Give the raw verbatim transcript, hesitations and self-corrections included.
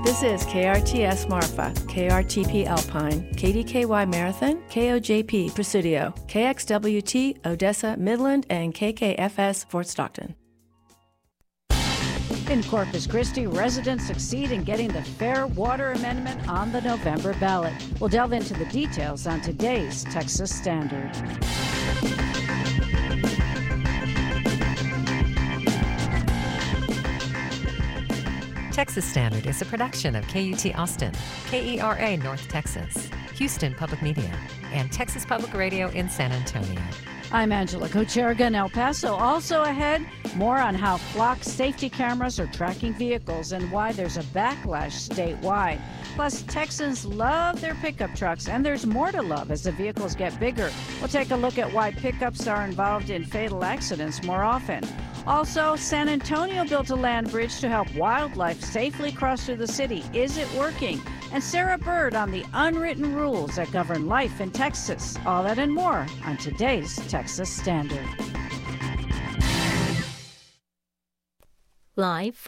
This is K R T S Marfa, K R T P Alpine, K D K Y Marathon, K O J P Presidio, K X W T Odessa Midland, and K K F S Fort Stockton. In Corpus Christi, residents succeed in getting the Fair Water Amendment on the November ballot. We'll delve into the details on today's Texas Standard. Texas Standard is a production of K U T Austin, K E R A North Texas, Houston Public Media, and Texas Public Radio in San Antonio. I'm Angela Kocherga in El Paso. Also ahead, more on how flock safety cameras are tracking vehicles and why there's a backlash statewide. Plus, Texans love their pickup trucks, and there's more to love as the vehicles get bigger. We'll take a look at why pickups are involved in fatal accidents more often. Also, San Antonio built a land bridge to help wildlife safely cross through the city. Is it working? And Sarah Bird on the unwritten rules that govern life in Texas. All that and more on today's Texas Standard. Live